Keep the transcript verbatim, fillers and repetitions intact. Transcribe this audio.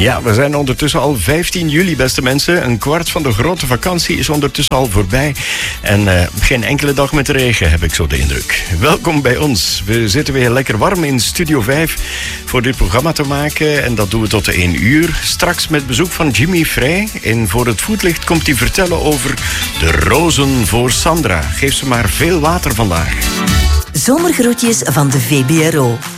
Ja, we zijn ondertussen al vijftien juli, beste mensen. Een kwart van de grote vakantie is ondertussen al voorbij. En uh, geen enkele dag met regen, heb ik zo de indruk. Welkom bij ons. We zitten weer lekker warm in Studio vijf voor dit programma te maken. En dat doen we tot één uur. Straks met bezoek van Jimmy Vrij. En voor het voetlicht komt hij vertellen over de rozen voor Sandra. Geef ze maar veel water vandaag. Zomergroetjes van de V B R O.